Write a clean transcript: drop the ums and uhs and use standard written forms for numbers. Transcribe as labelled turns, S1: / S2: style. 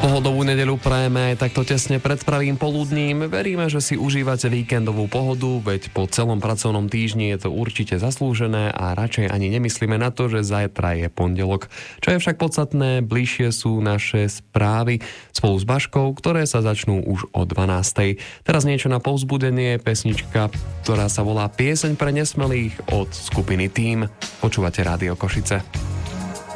S1: Pohodovú nedeľu prajeme aj takto tesne pred pravým poludním. Veríme, že si užívate víkendovú pohodu, veď po celom pracovnom týždni je to určite zaslúžené a radšej ani nemyslíme na to, že zajtra je pondelok. Čo je však podstatné, bližšie sú naše správy spolu s Baškou, ktoré sa začnú už o 12:00. Teraz niečo na povzbudenie, pesnička, ktorá sa volá Pieseň pre nesmelých od skupiny Tým. Počúvate Rádio Košice.